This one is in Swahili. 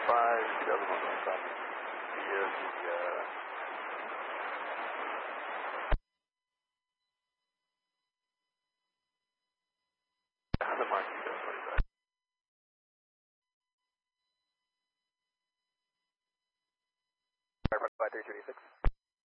the other one will stop via the mark 25. 5336.